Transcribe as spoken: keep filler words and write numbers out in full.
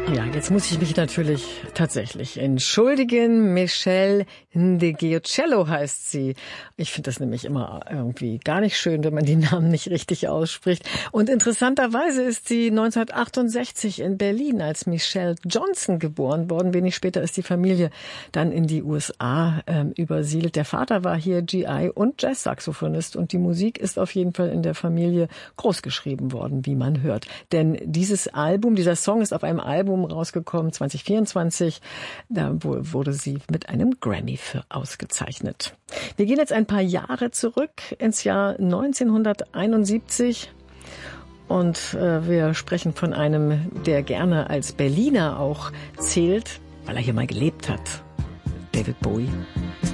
Ja, jetzt muss ich mich natürlich tatsächlich entschuldigen. Michelle Ndegeocello heißt sie. Ich finde das nämlich immer irgendwie gar nicht schön, wenn man die Namen nicht richtig ausspricht. Und interessanterweise ist sie neunzehnhundertachtundsechzig in Berlin als Michelle Johnson geboren worden. Wenig später ist die Familie dann in die U S A äh, übersiedelt. Der Vater war hier G I und Jazzsaxophonist und die Musik ist auf jeden Fall in der Familie großgeschrieben worden, wie man hört. Denn dieses Album, dieser Song ist auf einem Album rausgekommen, zwanzig vierundzwanzig. Da wurde sie mit einem Grammy für ausgezeichnet. Wir gehen jetzt ein paar Jahre zurück ins Jahr neunzehnhunderteinundsiebzig und äh, wir sprechen von einem, der gerne als Berliner auch zählt, weil er hier mal gelebt hat. David Bowie.